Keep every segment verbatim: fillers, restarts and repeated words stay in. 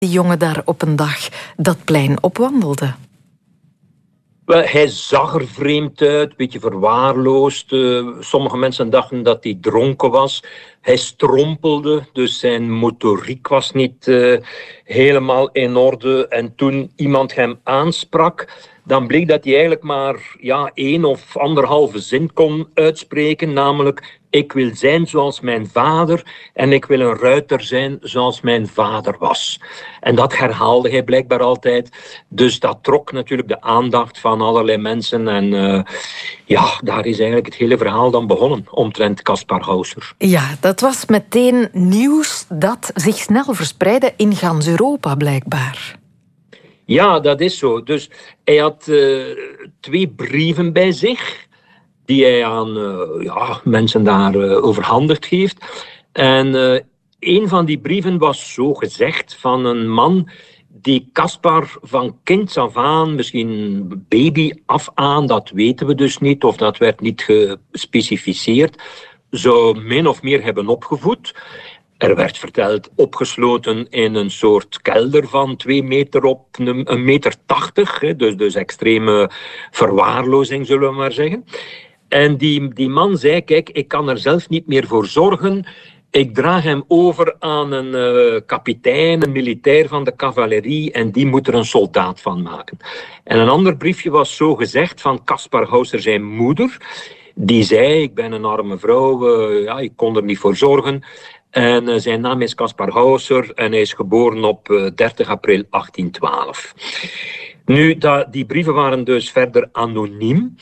die jongen daar op een dag dat plein opwandelde? Wel, hij zag er vreemd uit, een beetje verwaarloosd. Uh, sommige mensen dachten dat hij dronken was. Hij strompelde, dus zijn motoriek was niet uh, helemaal in orde. En toen iemand hem aansprak, dan bleek dat hij eigenlijk maar ja, één of anderhalve zin kon uitspreken, namelijk: ik wil zijn zoals mijn vader en ik wil een ruiter zijn zoals mijn vader was. En dat herhaalde hij blijkbaar altijd. Dus dat trok natuurlijk de aandacht van allerlei mensen. En uh, ja, daar is eigenlijk het hele verhaal dan begonnen, omtrent Kaspar Hauser. Ja, dat was meteen nieuws dat zich snel verspreidde in gans Europa, blijkbaar. Ja, dat is zo. Dus hij had uh, twee brieven bij zich die hij aan uh, ja, mensen daar uh, overhandigd heeft. En uh, een van die brieven was zo gezegd van een man die Kaspar van kinds af aan, misschien baby af aan, dat weten we dus niet, of dat werd niet gespecificeerd, zou min of meer hebben opgevoed. Er werd verteld opgesloten in een soort kelder van twee meter op een meter tachtig, dus, dus extreme verwaarlozing, zullen we maar zeggen. En die, die man zei: kijk, ik kan er zelf niet meer voor zorgen. Ik draag hem over aan een uh, kapitein, een militair van de cavalerie, en die moet er een soldaat van maken. En een ander briefje was zo gezegd van Kaspar Hauser zijn moeder. Die zei: ik ben een arme vrouw, uh, ja, ik kon er niet voor zorgen. En uh, zijn naam is Kaspar Hauser en hij is geboren op uh, dertig april achttien twaalf. Nu, dat, die brieven waren dus verder anoniem.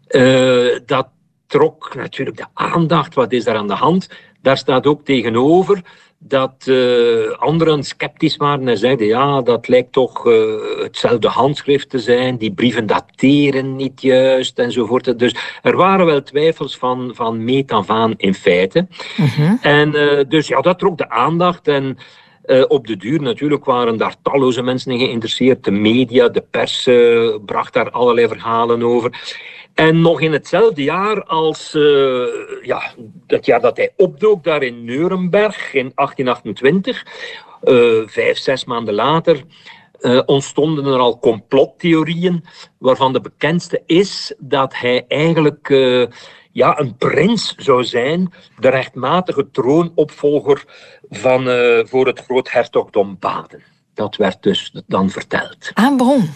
Uh, dat trok natuurlijk de aandacht. Wat is daar aan de hand? Daar staat ook tegenover dat uh, anderen sceptisch waren en zeiden: ja, dat lijkt toch uh, hetzelfde handschrift te zijn. Die brieven dateren niet juist enzovoort. Dus er waren wel twijfels van, van meet af aan in feite. Uh-huh. En uh, dus ja, dat trok de aandacht. En Uh, op de duur natuurlijk waren daar talloze mensen in geïnteresseerd. De media, de pers uh, bracht daar allerlei verhalen over. En nog in hetzelfde jaar als uh, ja, het jaar dat hij opdook daar in Nuremberg in achttien achtentwintig, uh, vijf, zes maanden later, uh, ontstonden er al complottheorieën, waarvan de bekendste is dat hij eigenlijk uh, ja, een prins zou zijn, de rechtmatige troonopvolger van uh, voor het groothertogdom Baden. Dat werd dus dan verteld. Ah, bon.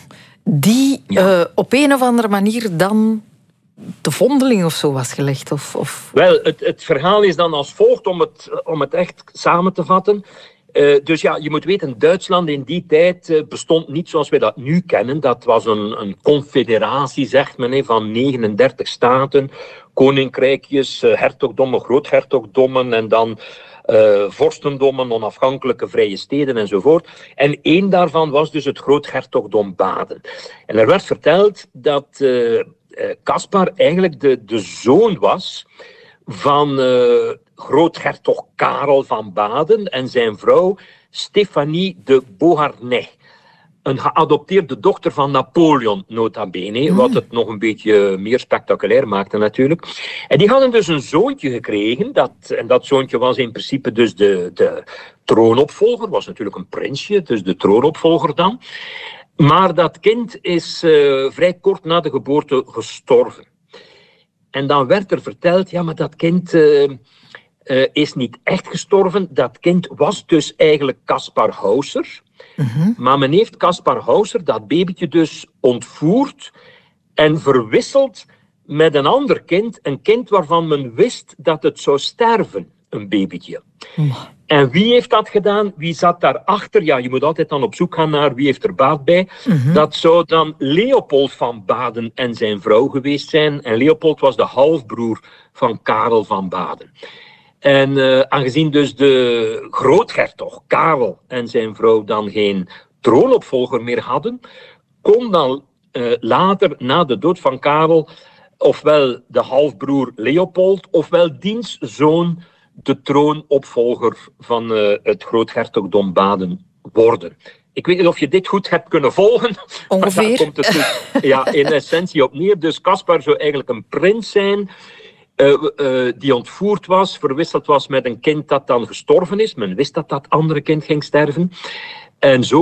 Die ja. uh, op een of andere manier dan de vondeling of zo was gelegd? Of, of... Wel, het, het verhaal is dan als volgt, om het, om het echt samen te vatten. Uh, dus ja, je moet weten, Duitsland in die tijd uh, bestond niet zoals wij dat nu kennen. Dat was een, een confederatie, zegt men, he, van negenendertig staten, koninkrijkjes, uh, hertogdommen, groothertogdommen en dan uh, vorstendommen, onafhankelijke vrije steden enzovoort. En één daarvan was dus het groothertogdom Baden. En er werd verteld dat uh, Kaspar eigenlijk de, de zoon was van uh, groothertog Karel van Baden en zijn vrouw Stefanie de Beauharnais. Een geadopteerde dochter van Napoleon, nota bene, mm. wat het nog een beetje meer spectaculair maakte natuurlijk. En die hadden dus een zoontje gekregen, dat, en dat zoontje was in principe dus de, de troonopvolger, was natuurlijk een prinsje, dus de troonopvolger dan. Maar dat kind is uh, vrij kort na de geboorte gestorven. En dan werd er verteld, ja, maar dat kind uh, uh, is niet echt gestorven. Dat kind was dus eigenlijk Kaspar Hauser. Uh-huh. Maar men heeft Kaspar Hauser, dat babytje, dus ontvoerd en verwisseld met een ander kind. Een kind waarvan men wist dat het zou sterven, een babytje. Uh. En wie heeft dat gedaan? Wie zat daarachter? Ja, je moet altijd dan op zoek gaan naar wie heeft er baat bij. Uh-huh. Dat zou dan Leopold van Baden en zijn vrouw geweest zijn. En Leopold was de halfbroer van Karel van Baden. En uh, aangezien dus de groothertog Karel en zijn vrouw dan geen troonopvolger meer hadden, kon dan uh, later, na de dood van Karel, ofwel de halfbroer Leopold, ofwel diens zoon de troonopvolger van uh, het groothertogdom Baden worden. Ik weet niet of je dit goed hebt kunnen volgen. Ongeveer. Maar daar komt het dus, ja, in essentie op neer. Dus Kaspar zou eigenlijk een prins zijn, Uh, uh, die ontvoerd was, verwisseld was met een kind dat dan gestorven is. Men wist dat dat andere kind ging sterven. En zo